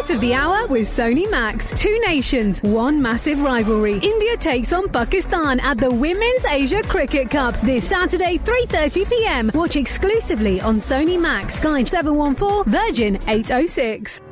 Cricket of the Hour with Sony Max. Two nations, one massive rivalry. India takes on Pakistan at the Women's Asia Cricket Cup this Saturday, 3:30pm. Watch exclusively on Sony Max, Sky 714, Virgin 806.